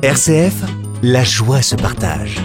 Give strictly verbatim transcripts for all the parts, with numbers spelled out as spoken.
R C F, la joie se partage.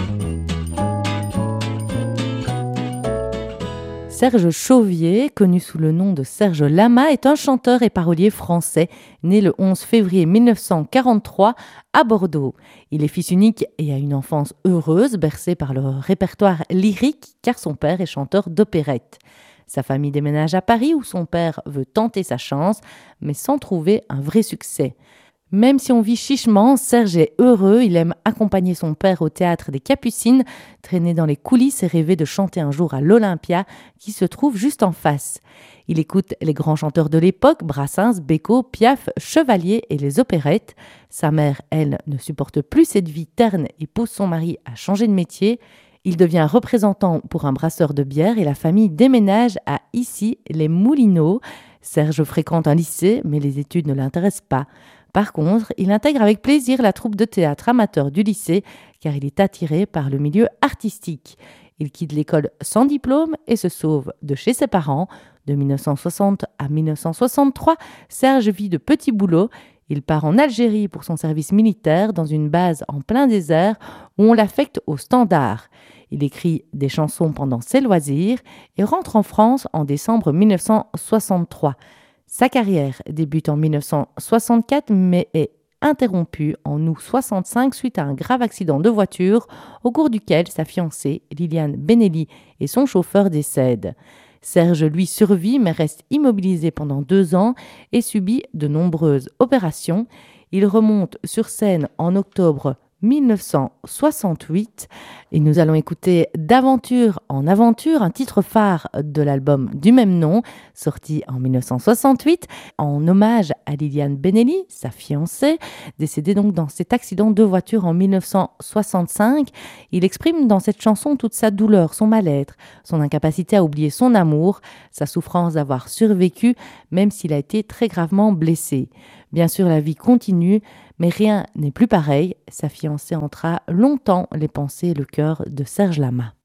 Serge Chauvier, connu sous le nom de Serge Lama, est un chanteur et parolier français, né le onze février mille neuf cent quarante-trois à Bordeaux. Il est fils unique et a une enfance heureuse, bercée par le répertoire lyrique, car son père est chanteur d'opérette. Sa famille déménage à Paris où son père veut tenter sa chance, mais sans trouver un vrai succès. Même si on vit chichement, Serge est heureux, il aime accompagner son père au théâtre des Capucines, traîner dans les coulisses et rêver de chanter un jour à l'Olympia qui se trouve juste en face. Il écoute les grands chanteurs de l'époque, Brassens, Bécaud, Piaf, Chevalier et les opérettes. Sa mère, elle, ne supporte plus cette vie terne et pousse son mari à changer de métier. Il devient représentant pour un brasseur de bière et la famille déménage à Issy, les Moulineaux. Serge fréquente un lycée, mais les études ne l'intéressent pas. Par contre, il intègre avec plaisir la troupe de théâtre amateur du lycée, car il est attiré par le milieu artistique. Il quitte l'école sans diplôme et se sauve de chez ses parents. De mille neuf cent soixante à mille neuf cent soixante-trois, Serge vit de petits boulots. Il part en Algérie pour son service militaire dans une base en plein désert où on l'affecte au Standard. Il écrit des chansons pendant ses loisirs et rentre en France en décembre mille neuf cent soixante-trois. Sa carrière débute en mille neuf cent soixante-quatre mais est interrompue en août soixante-cinq suite à un grave accident de voiture au cours duquel sa fiancée, Liliane Benelli, et son chauffeur décèdent. Serge, lui, survit mais reste immobilisé pendant deux ans et subit de nombreuses opérations. Il remonte sur scène en octobre mille neuf cent soixante-huit et nous allons écouter D'aventure en aventure, un titre phare de l'album du même nom, sorti en mille neuf cent soixante-huit, en hommage à Liliane Benelli, sa fiancée, décédée donc dans cet accident de voiture en mille neuf cent soixante-cinq. Il exprime dans cette chanson toute sa douleur, son mal-être, son incapacité à oublier son amour, sa souffrance d'avoir survécu, même s'il a été très gravement blessé. Bien sûr, la vie continue, mais rien n'est plus pareil. Sa fiancée hantera longtemps les pensées et le cœur de Serge Lama.